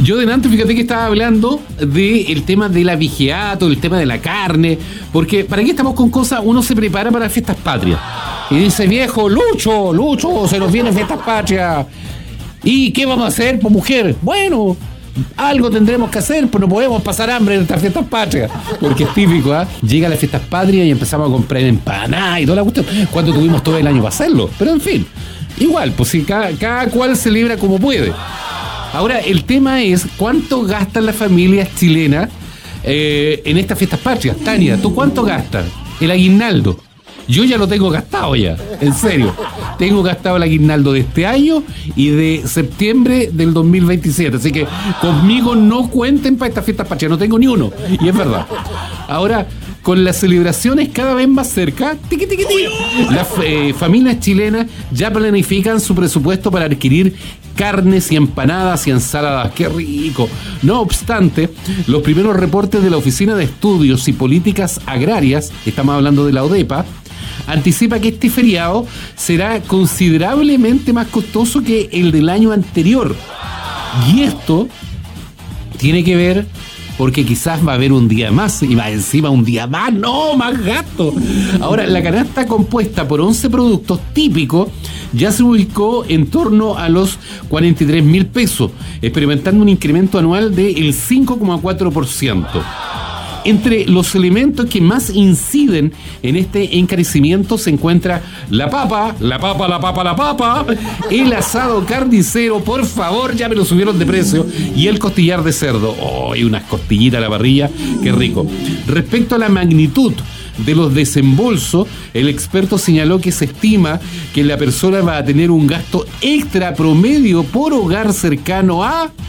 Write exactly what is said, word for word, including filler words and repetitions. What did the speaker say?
Yo delante, fíjate que estaba hablando del tema de la vigiato, el tema de la carne, porque ¿para qué estamos con cosas? Uno se prepara para fiestas patrias. Y dice, viejo, Lucho, Lucho, se nos vienen fiestas patrias. ¿Y qué vamos a hacer, pues mujer? Bueno, algo tendremos que hacer, pues no podemos pasar hambre en estas fiestas patrias. Porque es típico, ¿ah? ¿eh? Llega las fiestas patrias y empezamos a comprar empanadas y toda la cuestión, cuando tuvimos todo el año para hacerlo. Pero en fin, igual, pues si cada, cada cual celebra como puede. Ahora, el tema es cuánto gastan las familias chilenas eh, en estas fiestas patrias. Tania, ¿tú cuánto gastas? El aguinaldo. Yo ya lo tengo gastado ya, en serio. Tengo gastado el aguinaldo de este año y de septiembre del dos mil veintisiete. Así que conmigo no cuenten para estas fiestas patrias, no tengo ni uno. Y es verdad. Ahora, con las celebraciones cada vez más cerca, tiqui, tiqui, tiqui, las eh, familias chilenas ya planifican su presupuesto para adquirir carnes y empanadas y ensaladas. ¡Qué rico! No obstante, los primeros reportes de la Oficina de Estudios y Políticas Agrarias, estamos hablando de la ODEPA, anticipa que este feriado será considerablemente más costoso que el del año anterior. Y esto tiene que ver porque quizás va a haber un día más y más encima un día más, no, más gasto. Ahora, la canasta compuesta por once productos típicos ya se ubicó en torno a los cuarenta y tres mil pesos, experimentando un incremento anual del cinco coma cuatro por ciento. Entre los elementos que más inciden en este encarecimiento se encuentra la papa, la papa, la papa, la papa, el asado carnicero, por favor, ya me lo subieron de precio, y el costillar de cerdo. ¡Oh, y unas costillitas a la parrilla! ¡Qué rico! Respecto a la magnitud de los desembolsos, el experto señaló que se estima que la persona va a tener un gasto extra promedio por hogar cercano a